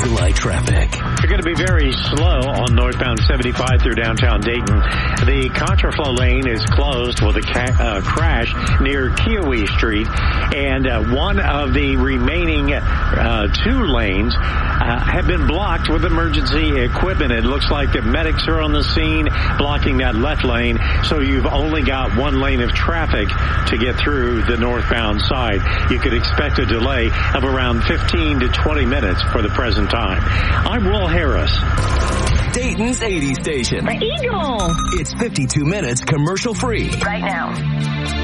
Eagle Eye traffic. You're going to be very slow on northbound 75 through downtown Dayton. The contraflow lane is closed with a crash near Kiowee Street, and one of the remaining two lanes have been blocked with emergency equipment. It looks like the medics are on the scene blocking that left lane, so you've only got one lane of traffic to get through the northbound side. You could expect a delay of around 15 to 20 minutes for the present time. I'm Will Harris. Dayton's 80 station. The Eagle. It's 52 minutes commercial free. Right now.